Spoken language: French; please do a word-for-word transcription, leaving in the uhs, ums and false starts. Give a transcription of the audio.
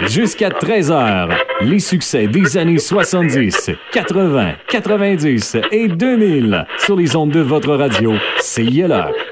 Jusqu'à treize heures, les succès des années soixante-dix, quatre-vingts, quatre-vingt-dix et deux mille sur les ondes de votre radio, c'est Yellow.